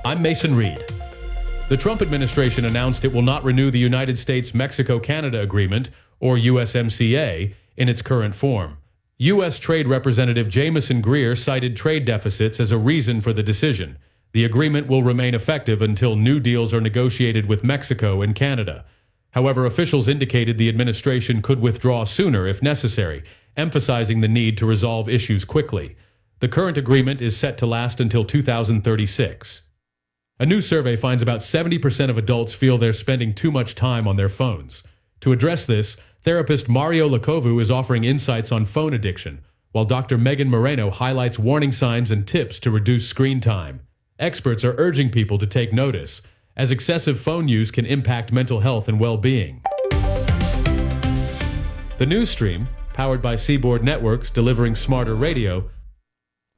I'm Mason Reed. The Trump administration announced it will not renew the United States-Mexico-Canada Agreement, or USMCA, in its current form. U.S. Trade Representative Jamieson Greer cited trade deficits as a reason for the decision. The agreement will remain effective until new deals are negotiated with Mexico and Canada. However, officials indicated the administration could withdraw sooner if necessary, emphasizing the need to resolve issues quickly. The current agreement is set to last until 2036. A new survey finds about 70% of adults feel they're spending too much time on their phones. To address this, therapist Mario Lacovu is offering insights on phone addiction, while Dr. Megan Moreno highlights warning signs and tips to reduce screen time. Experts are urging people to take notice, as excessive phone use can impact mental health and well-being. The news stream, powered by Seaboard Networks delivering smarter radio,